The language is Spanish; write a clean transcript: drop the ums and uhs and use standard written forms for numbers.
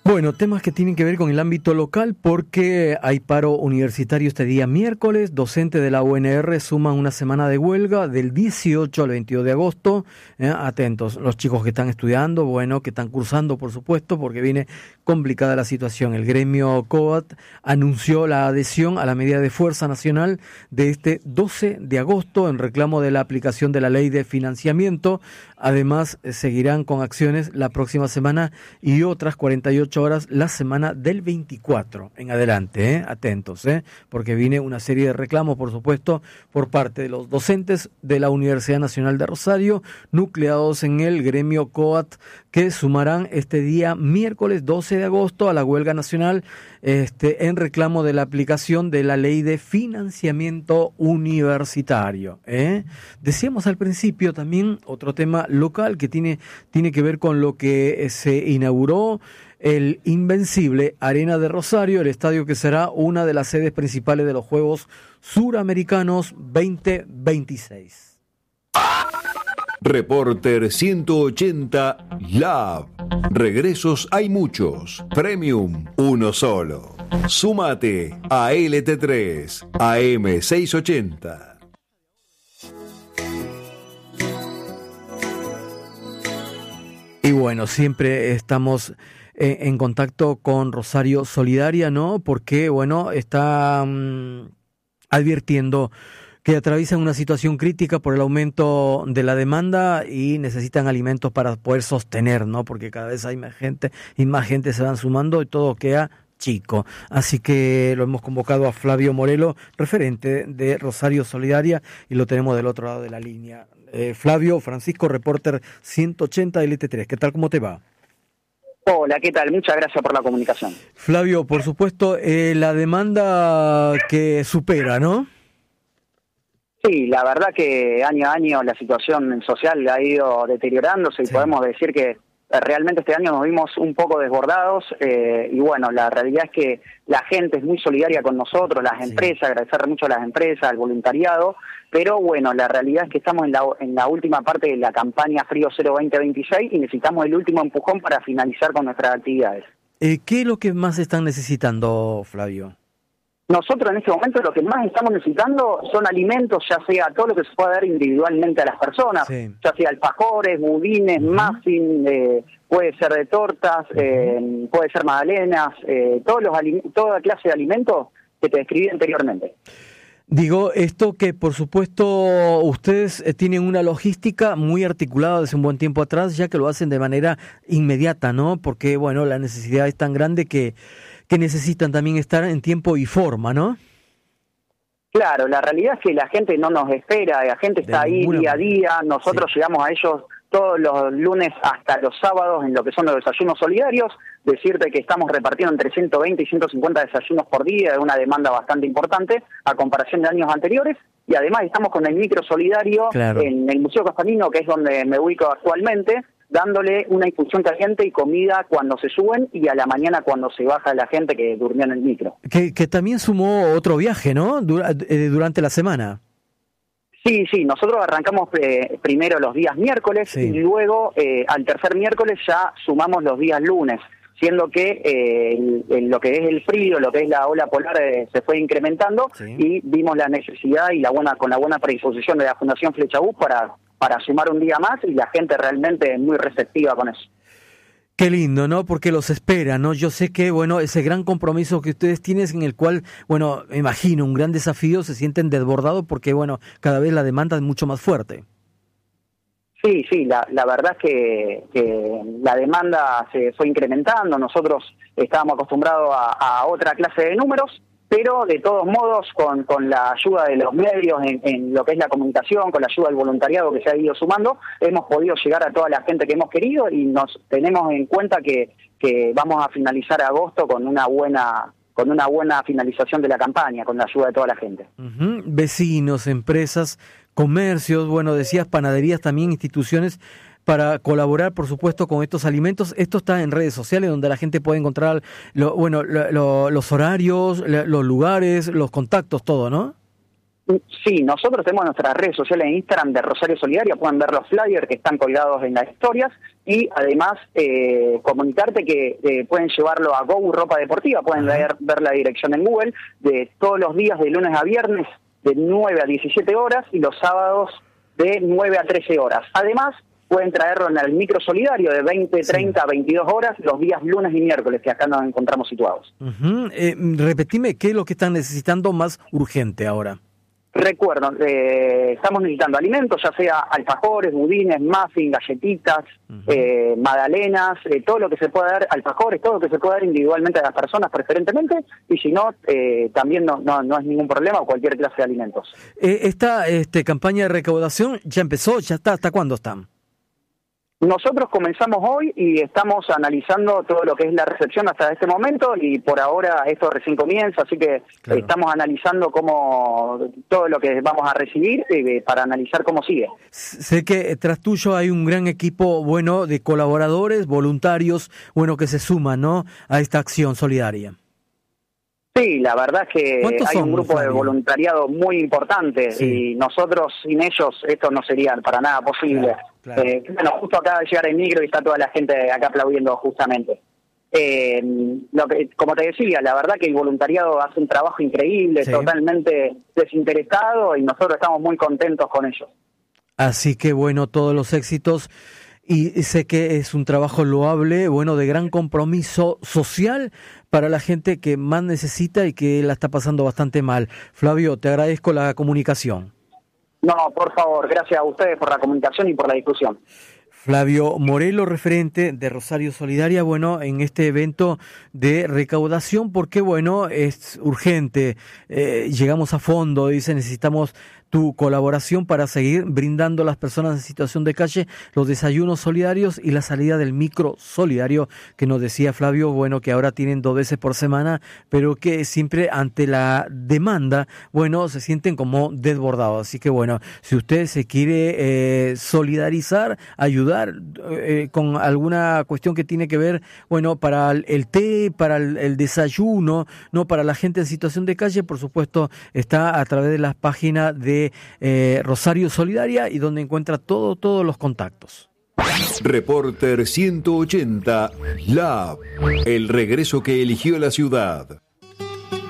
Bueno, temas que tienen que ver con el ámbito local porque hay paro universitario este día miércoles. Docentes de la UNR suman una semana de huelga del 18 al 22 de agosto. Atentos, los chicos que están estudiando, bueno, que están cursando, por supuesto, porque viene complicada la situación. El gremio COAT anunció la adhesión a la medida de fuerza nacional de este 12 de agosto en reclamo de la aplicación de la ley de financiamiento. Además, seguirán con acciones la próxima semana y otras 48 horas la semana del 24 en adelante, atentos, porque viene una serie de reclamos, por supuesto, por parte de los docentes de la Universidad Nacional de Rosario, nucleados en el gremio COAT, que sumarán este día miércoles 12 de agosto a la huelga nacional en reclamo de la aplicación de la ley de financiamiento universitario. Decíamos al principio también otro tema local que tiene que ver con lo que se inauguró el Invencible Arena de Rosario, el estadio que será una de las sedes principales de los Juegos Suramericanos 2026. Reporter 180 Lab. Regresos hay muchos. Premium, uno solo. Súmate a LT3 AM680. Y bueno, siempre estamos en contacto con Rosario Solidaria, ¿no? Porque, bueno, está advirtiendo que atraviesan una situación crítica por el aumento de la demanda y necesitan alimentos para poder sostener, ¿no? Porque cada vez hay más gente y más gente se van sumando y todo queda chico. Así que lo hemos convocado a Flavio Morelo, referente de Rosario Solidaria, y lo tenemos del otro lado de la línea. Flavio, Francisco, reporter 180 LT3. ¿Qué tal? ¿Cómo te va? Hola, ¿qué tal? Muchas gracias por la comunicación. Flavio, por supuesto, la demanda que supera, ¿no? Sí, la verdad que año a año la situación social ha ido deteriorándose y podemos decir que realmente este año nos vimos un poco desbordados y bueno, la realidad es que la gente es muy solidaria con nosotros, las empresas, agradecer mucho a las empresas, al voluntariado, pero bueno, la realidad es que estamos en la última parte de la campaña Frío Cero 2026 y necesitamos el último empujón para finalizar con nuestras actividades. ¿Qué es lo que más están necesitando, Flavio? Nosotros en este momento lo que más estamos necesitando son alimentos, ya sea todo lo que se pueda dar individualmente a las personas, ya sea alfajores, budines, muffin, puede ser de tortas, puede ser magdalenas, toda clase de alimentos que te describí anteriormente. Digo, esto que por supuesto ustedes tienen una logística muy articulada desde un buen tiempo atrás, ya que lo hacen de manera inmediata, ¿no? Porque, bueno, la necesidad es tan grande que necesitan también estar en tiempo y forma, ¿no? Claro, la realidad es que la gente no nos espera, la gente está ahí día a día, nosotros llegamos a ellos todos los lunes hasta los sábados en lo que son los desayunos solidarios, decirte que estamos repartiendo entre 120 y 150 desayunos por día, de una demanda bastante importante a comparación de años anteriores, y además estamos con el micro solidario en el Museo Castanino, que es donde me ubico actualmente, dándole una infusión caliente y comida cuando se suben y a la mañana cuando se baja la gente que durmió en el micro. Que también sumó otro viaje, ¿no? Durante la semana. Sí, nosotros arrancamos primero los días miércoles y luego al tercer miércoles ya sumamos los días lunes, siendo que lo que es el frío, lo que es la ola polar se fue incrementando y vimos la necesidad y con la buena predisposición de la Fundación Flecha Bus para sumar un día más y la gente realmente es muy receptiva con eso. Qué lindo, ¿no? Porque los espera, ¿no? Yo sé que, bueno, ese gran compromiso que ustedes tienen en el cual, bueno, me imagino, un gran desafío, se sienten desbordados porque, bueno, cada vez la demanda es mucho más fuerte. Sí, la verdad es que la demanda se fue incrementando, nosotros estábamos acostumbrados a otra clase de números, pero de todos modos con la ayuda de los medios en lo que es la comunicación, con la ayuda del voluntariado que se ha ido sumando, hemos podido llegar a toda la gente que hemos querido y nos tenemos en cuenta que vamos a finalizar agosto con una buena finalización de la campaña, con la ayuda de toda la gente. Vecinos, empresas, comercios, bueno, decías panaderías también, instituciones, para colaborar, por supuesto, con estos alimentos. Esto está en redes sociales, donde la gente puede encontrar los horarios, los lugares, los contactos, todo, ¿no? Sí, nosotros tenemos nuestras redes sociales en Instagram de Rosario Solidaria, pueden ver los flyers que están colgados en las historias y además comunicarte que pueden llevarlo a Go Ropa Deportiva, pueden ver la dirección en Google, de todos los días de lunes a viernes de 9 a 17 horas y los sábados de 9 a 13 horas. Además, pueden traerlo en el micro solidario de 20, 30 a 22 horas los días lunes y miércoles, que acá nos encontramos situados. Repetime, ¿qué es lo que están necesitando más urgente ahora? Recuerdo, estamos necesitando alimentos, ya sea alfajores, budines, muffins, galletitas, magdalenas, todo lo que se pueda dar, alfajores, todo lo que se pueda dar individualmente a las personas preferentemente, y si no, también no es ningún problema, o cualquier clase de alimentos. Esta campaña de recaudación ya empezó, ya está, ¿hasta cuándo están? Nosotros comenzamos hoy y estamos analizando todo lo que es la recepción hasta este momento y por ahora esto recién comienza, así que estamos analizando todo lo que vamos a recibir para analizar cómo sigue. Sé que tras tuyo hay un gran equipo de colaboradores, voluntarios, que se suman, ¿no?, a esta acción solidaria. Sí, la verdad es que hay un grupo de voluntariado muy importante y nosotros sin ellos esto no sería para nada posible. Claro. Bueno, justo acaba de llegar el micro y está toda la gente acá aplaudiendo justamente. Como te decía, la verdad que el voluntariado hace un trabajo increíble, totalmente desinteresado y nosotros estamos muy contentos con ellos. Así que todos los éxitos. Y sé que es un trabajo loable, de gran compromiso social para la gente que más necesita y que la está pasando bastante mal. Flavio, te agradezco la comunicación. No, por favor, gracias a ustedes por la comunicación y por la discusión. Flavio Morelo, referente de Rosario Solidaria, en este evento de recaudación, porque es urgente, llegamos a fondo, dice, necesitamos tu colaboración para seguir brindando a las personas en situación de calle los desayunos solidarios y la salida del micro solidario, que nos decía Flavio, que ahora tienen 2 veces por semana, pero que siempre ante la demanda, se sienten como desbordados. Así que si usted se quiere solidarizar, ayudar con alguna cuestión que tiene que ver, para el té, para el desayuno, no para la gente en situación de calle, por supuesto, está a través de las páginas de Rosario Solidaria y donde encuentra todos los contactos. Reporter 180 Lab, el regreso que eligió la ciudad.